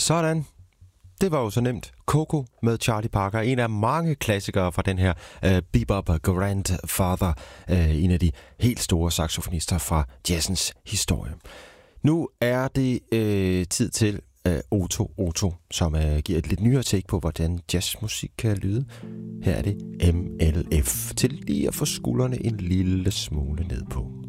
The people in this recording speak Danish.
Sådan. Det var jo så nemt. Coco med Charlie Parker, en af mange klassikere fra den her bebop grandfather, en af de helt store saxofonister fra jazzens historie. Nu er det tid til Otto, som giver et lidt nyere take på, hvordan jazzmusik kan lyde. Her er det MLF, til lige at få skuldrene en lille smule ned på.